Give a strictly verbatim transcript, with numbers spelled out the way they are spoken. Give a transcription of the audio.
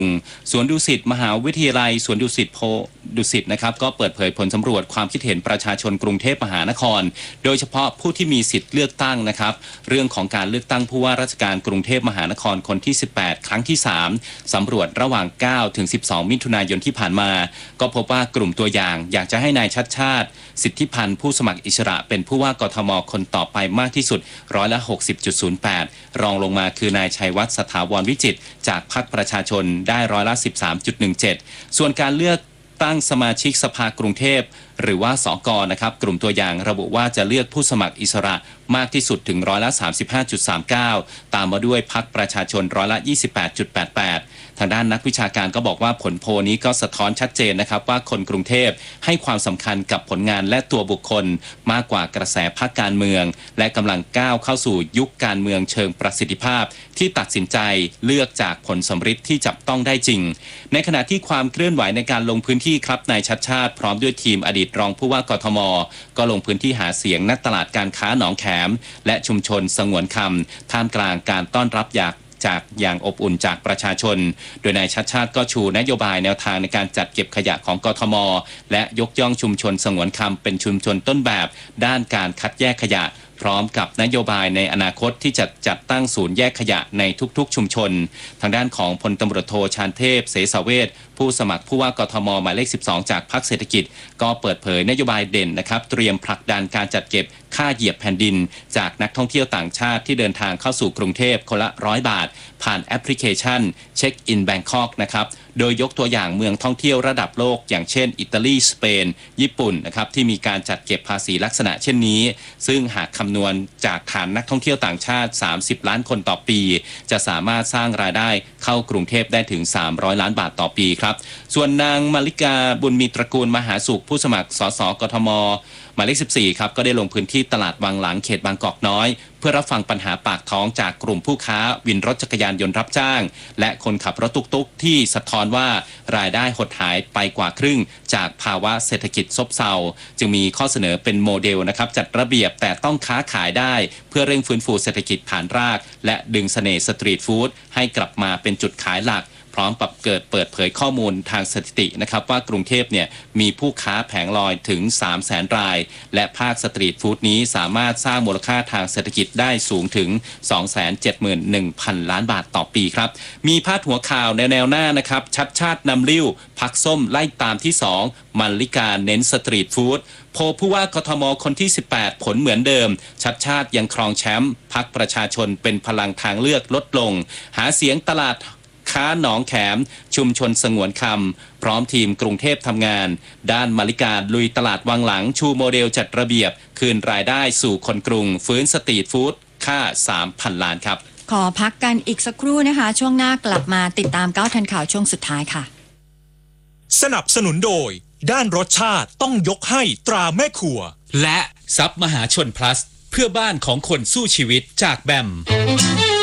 สวนดุสิตมหาวิทยาลัยสวนดุสิตโพดุสิตนะครับก็เปิดเผยผลสำรวจความคิดเห็นประชาชนกรุงเทพมหานครโดยเฉพาะผู้ที่มีสิทธิ์เลือกตั้งนะครับเรื่องของการเลือกตั้งผู้ว่าราชการกรุงเทพมหานครคนที่สิบแปดครั้งที่สามสำรวจระหว่างเก้าถึงสิบสองมิถุนายนที่ผ่านมาก็พบว่ากลุ่มตัวอย่างอยากจะให้นายชัชชาติสิทธิพันธ์ผู้สมัครอิสระเป็นผู้ว่ากทมคนต่อไปมากที่สุดร้อยละ หกสิบจุดศูนย์แปด รองลงมาคือนายชัยวัฒน์สถาวรวิจิตรจากพรรคประชาชนได้ร้อยละ สิบสามจุดหนึ่งเจ็ด ส่วนการเลือกตั้งสมาชิกสภากรุงเทพหรือว่าสกนะครับกลุ่มตัวอย่างระบุว่าจะเลือกผู้สมัครอิสระมากที่สุดถึงร้อยละ สามสิบห้าจุดสามเก้า ตามมาด้วยพรรคประชาชนร้อยละ ยี่สิบแปดจุดแปดแปด ทางด้านนักวิชาการก็บอกว่าผลโพลนี้ก็สะท้อนชัดเจนนะครับว่าคนกรุงเทพให้ความสำคัญกับผลงานและตัวบุคคลมากกว่ากระแสพรรคการเมืองและกำลังก้าวเข้าสู่ยุคการเมืองเชิงประสิทธิภาพที่ตัดสินใจเลือกจากผลสำฤทธิ์ที่จับต้องได้จริงในขณะที่ความเคลื่อนไหวในการลงพื้นที่ครับนายชัชชาติพร้อมด้วยทีมอดีตรองผู้ว่ากทมก็ลงพื้นที่หาเสียงณตลาดการค้าหนองแขมและชุมชนสงวนคำท่ามกลางการต้อนรับอย่างจากอย่างอบอุ่นจากประชาชนโดยนายชัชชาติก็ชูนโยบายแนวทางในการจัดเก็บขยะของกทมและยกย่องชุมชนสงวนคำเป็นชุมชนต้นแบบด้านการคัดแยกขยะพร้อมกับนโยบายในอนาคตที่จะจัดตั้งศูนย์แยกขยะในทุกๆชุมชนทางด้านของพลตำรวจโทชาญเทพเสสเวชผู้สมัครผู้ว่ากทมหมายเลขสิบสองจากพรรคเศรษฐกิจก็เปิดเผยนโยบายเด่นนะครับเตรียมผลักดันการจัดเก็บค่าเหยียบแผ่นดินจากนักท่องเที่ยวต่างชาติที่เดินทางเข้าสู่กรุงเทพคนละร้อยบาทผ่านแอปพลิเคชันเช็คอินแบงคอกนะครับโดยยกตัวอย่างเมืองท่องเที่ยวระดับโลกอย่างเช่นอิตาลีสเปนญี่ปุ่นนะครับที่มีการจัดเก็บภาษีลักษณะเช่นนี้ซึ่งหากคำนวณจากฐานนักท่องเที่ยวต่างชาติสามสิบล้านคนต่อปีจะสามารถสร้างรายได้เข้ากรุงเทพได้ถึงสามร้อยล้านบาทต่อปีครับส่วนนางมาริกาบุญมีตระกูลมหาสุขผู้สมัครสสกทมหมายเลขสิบสี่ครับก็ได้ลงพื้นที่ตลาดวังหลังเขตบางกอกน้อยเพื่อรับฟังปัญหาปากท้องจากกลุ่มผู้ค้าวินรถจักรยานยนต์รับจ้างและคนขับรถตุ๊กๆที่สะท้อนว่ารายได้หดหายไปกว่าครึ่งจากภาวะเศรษฐกิจซบเซาจึงมีข้อเสนอเป็นโมเดลนะครับจัดระเบียบแต่ต้องค้าขายได้เพื่อเร่งฟื้นฟูเศรษฐกิจฐานรากและดึงเสน่ห์สตรีทฟู้ดให้กลับมาเป็นจุดขายหลักพร้อมกับเกิดเปิดเผยข้อมูลทางสถิตินะครับว่ากรุงเทพเนี่ยมีผู้ค้าแผงลอยถึง สามแสน รายและภาคสตรีทฟู้ดนี้สามารถสร้างมูลค่าทางเศรษฐกิจได้สูงถึง สองแสนเจ็ดหมื่นหนึ่งพัน ล้านบาทต่อปีครับมีพาดหัวข่าวในแนวหน้านะครับชัดชาตินำลิ้วพักส้มไล่ตามที่สองมัลลิกาเน้นสตรีทฟู้ดโพลผู้ว่ากทมคนที่สิบแปดผลเหมือนเดิมชัดชาติยังครองแชมป์พรรคประชาชนเป็นพลังทางเลือกลดลงหาเสียงตลาดค้าหนองแขมชุมชนสงวนคำพร้อมทีมกรุงเทพทำงานด้านมาริกาลุยตลาดวังหลังชูโมเดลจัดระเบียบคืนรายได้สู่คนกรุงฟื้นสตรีทฟู้ดค่า สามพัน ล้านครับขอพักกันอีกสักครู่นะคะช่วงหน้ากลับมาติดตามเก้าทันข่าวช่วงสุดท้ายค่ะสนับสนุนโดยด้านรสชาติต้องยกให้ตราแม่ครัวและซับมหาชน plus เพื่อบ้านของคนสู้ชีวิตจากแบม